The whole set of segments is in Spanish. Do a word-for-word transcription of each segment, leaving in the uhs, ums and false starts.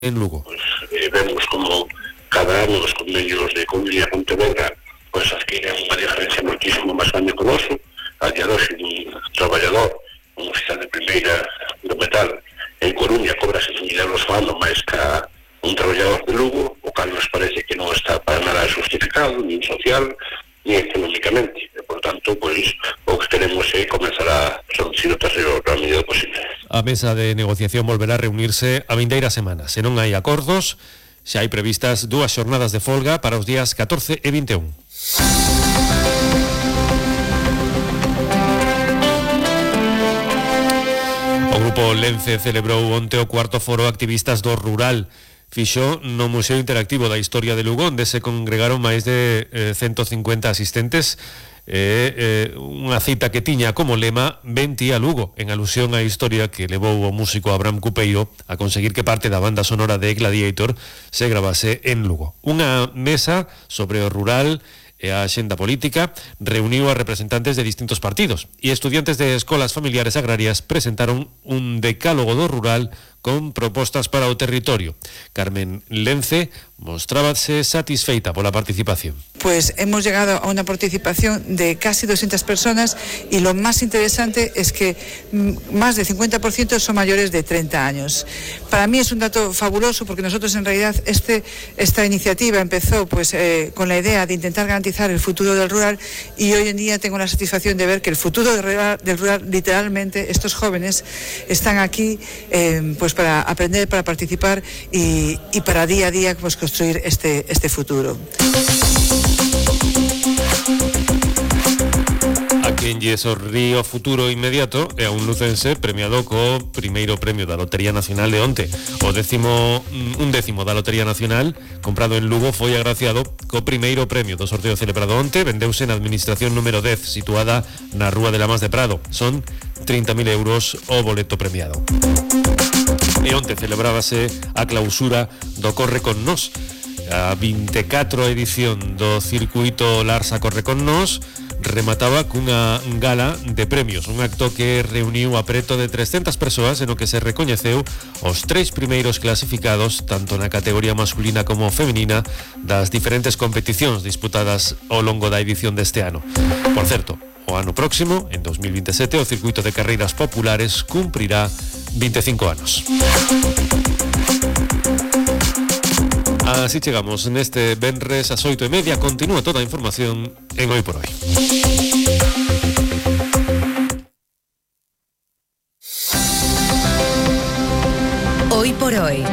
en Lugo. Pues eh, vemos como cada ano os convenios de Coruña e Pontevedra pues adquiren unha diferencia moitísimo máis grande con oso. A día de hoxe un traballador, un oficial de primeira do metal en Coruña cobra seis mil euros ao ano máis que un traballador de Lugo, o cal nos parece que non está para nada justificado, nin social, nin económicamente. E, por tanto, pois, o que queremos é comenzar a reducir o terreo a medida posible. A mesa de negociación volverá a reunirse a vindeira semana. Se non hai acordos, xa hai previstas dúas xornadas de folga para os días catorce e vinte e un. O grupo Lence celebrou onte o cuarto foro Activistas do Rural. Fixo no Museo Interactivo da Historia de Lugo, onde se congregaron máis de eh, ciento cincuenta asistentes. Eh, eh, unha cita que tiña como lema "Ven ti a Lugo", en alusión á historia que levou o músico Abraham Cupeiro a conseguir que parte da banda sonora de Gladiator se gravase en Lugo. Unha mesa sobre o rural e a axenda política reuniu a representantes de distintos partidos e estudiantes de escolas familiares agrarias presentaron un decálogo do rural con propostas para o territorio. Carmen Lence mostrábase satisfeita pola participación. Pues hemos llegado a una participación de casi doscientas personas y lo más interesante es que más del cincuenta por ciento son mayores de treinta años. Para mí es un dato fabuloso porque nosotros en realidad este, esta iniciativa empezó pues eh, con la idea de intentar garantizar el futuro del rural y hoy en día tengo la satisfacción de ver que el futuro del rural, del rural literalmente, estos jóvenes están aquí eh, pues para aprender, para participar y, y para día a día pues construir este, este futuro. A quen lle sorrí o futuro inmediato é a un lucense premiado co primeiro premio da Lotería Nacional de onte. O décimo, un décimo da Lotería Nacional comprado en Lugo foi agraciado co primeiro premio do sorteo celebrado onte. Vendeuse na administración número dez, situada na Rúa de Lamas de Prado. Son trinta mil euros o boleto premiado. E onte celebrábase a clausura do Corre con Nós. A vinte e catro edición do circuito Larsa Corre con Nós remataba cunha gala de premios, un acto que reuniu a preto de trescentas persoas en o que se recoñeceu os tres primeiros clasificados tanto na categoría masculina como feminina das diferentes competicións disputadas ao longo da edición deste ano. Por certo, o ano próximo, en dos mil veintesete, o circuito de carreiras populares cumprirá vinte e cinco anos. Así chegamos neste venres ás oito e media. Continúa toda a información en Hoy por Hoy. Hoy por Hoy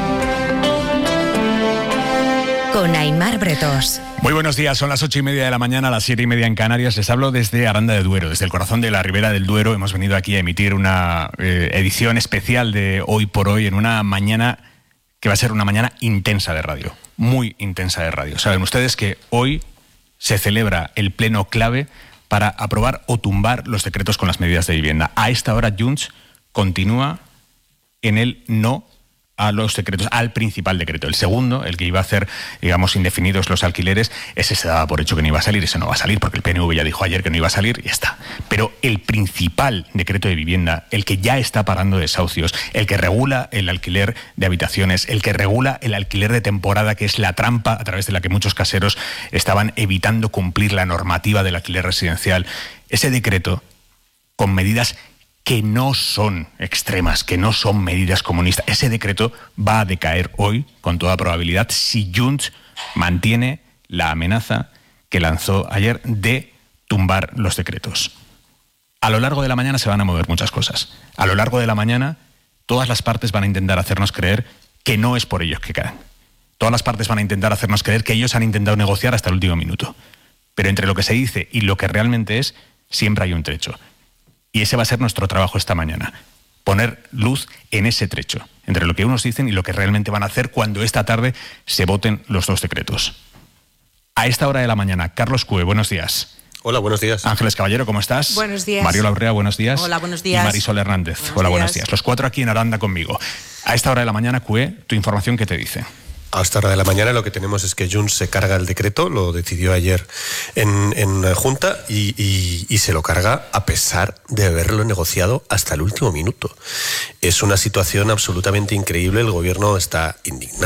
con Aimar Bretós. Muy buenos días, son las ocho y media de la mañana, a las siete y media en Canarias. Les hablo desde Aranda de Duero, desde el corazón de la Ribera del Duero. Hemos venido aquí a emitir una eh, edición especial de Hoy por Hoy en una mañana que va a ser una mañana intensa de radio, muy intensa de radio. Saben ustedes que hoy se celebra el pleno clave para aprobar o tumbar los decretos con las medidas de vivienda. A esta hora Junts continúa en el no a los decretos, al principal decreto. El segundo, el que iba a hacer, digamos, indefinidos los alquileres, ese se daba por hecho que no iba a salir, ese no va a salir porque el P N V ya dijo ayer que no iba a salir y ya está. Pero el principal decreto de vivienda, el que ya está parando desahucios, el que regula el alquiler de habitaciones, el que regula el alquiler de temporada, que es la trampa a través de la que muchos caseros estaban evitando cumplir la normativa del alquiler residencial, ese decreto, con medidas que no son extremas, que no son medidas comunistas. Ese decreto va a decaer hoy, con toda probabilidad, si Junts mantiene la amenaza que lanzó ayer de tumbar los decretos. A lo largo de la mañana se van a mover muchas cosas. A lo largo de la mañana, todas las partes van a intentar hacernos creer que no es por ellos que caen. Todas las partes van a intentar hacernos creer que ellos han intentado negociar hasta el último minuto. Pero entre lo que se dice y lo que realmente es, siempre hay un trecho. Y ese va a ser nuestro trabajo esta mañana, poner luz en ese trecho, entre lo que unos dicen y lo que realmente van a hacer cuando esta tarde se voten los dos decretos. A esta hora de la mañana, Carlos Cue, buenos días. Hola, buenos días. Ángeles Caballero, ¿cómo estás? Buenos días. Mariola Urrea, buenos días. Hola, buenos días. Y Marisol Hernández. Buenos Hola, días. buenos días. Los cuatro aquí en Aranda conmigo. A esta hora de la mañana, Cue, tu información, ¿qué te dice? A esta hora de la mañana lo que tenemos es que Junts se carga el decreto, lo decidió ayer en, en Junta y, y, y se lo carga a pesar de haberlo negociado hasta el último minuto. Es una situación absolutamente increíble, el gobierno está indignado.